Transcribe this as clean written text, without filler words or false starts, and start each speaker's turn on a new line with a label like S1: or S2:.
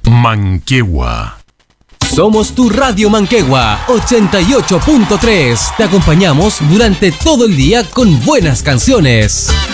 S1: Manquehue.
S2: Somos tu Radio Manquehue 88.3. Te acompañamos durante todo el día con buenas canciones.